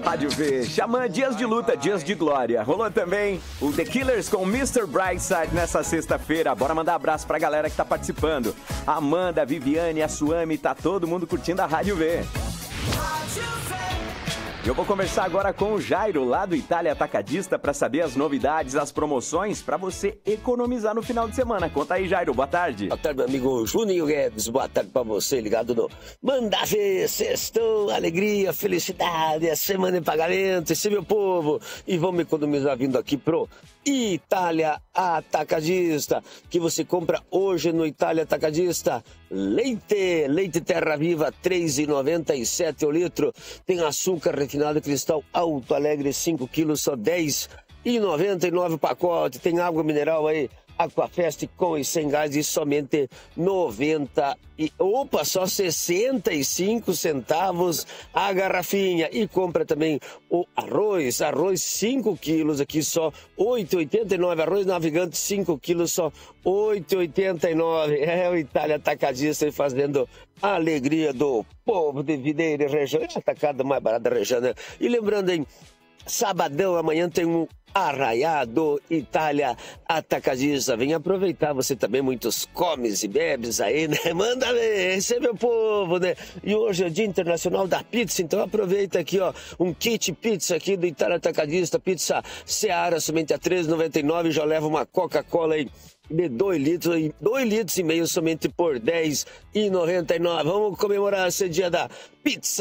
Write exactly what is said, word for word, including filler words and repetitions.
Rádio V, Xamã, dias de luta, dias de glória. Rolou também o The Killers com mister Brightside nessa sexta-feira. Bora mandar abraço pra galera que tá participando. A Amanda, a Viviane, a Suami, tá todo mundo curtindo a Rádio V. Eu vou conversar agora com o Jairo, lá do Itália Atacadista, para saber as novidades, as promoções, para você economizar no final de semana. Conta aí, Jairo, boa tarde. Boa tarde, meu amigo Juninho Guedes, boa tarde para você, ligado no Manda Ver, sextou, alegria, felicidade, a semana em pagamento, esse meu povo. E vamos economizar vindo aqui pro Itália Atacadista, que você compra hoje no Itália Atacadista. Leite, leite Terra Viva, três reais e noventa e sete centavos o litro. Tem açúcar refinado cristal Alto Alegre, cinco quilos, só dez reais e noventa e nove centavos o pacote. Tem água mineral aí, Aquafest com e sem gás e somente noventa e opa, só sessenta e cinco centavos a garrafinha. E compra também o arroz, arroz cinco quilos aqui só oito reais e oitenta e nove, arroz navegante cinco quilos só oito reais e oitenta e nove. É o Itália Atacadista fazendo a alegria do povo de Videira e região. É a atacada mais barata da região, né? E lembrando, hein, sabadão amanhã tem um Arraiado Itália Atacadista. Vem aproveitar você também, muitos comes e bebes aí, né? Manda ver, esse é meu povo, né? E hoje é o Dia Internacional da Pizza, então aproveita aqui, ó, um kit pizza aqui do Itália Atacadista, pizza Seara, somente a treze reais e noventa e nove, já leva uma Coca-Cola aí de dois litros, dois litros e meio somente por dez reais e noventa e nove. Vamos comemorar esse dia da pizza.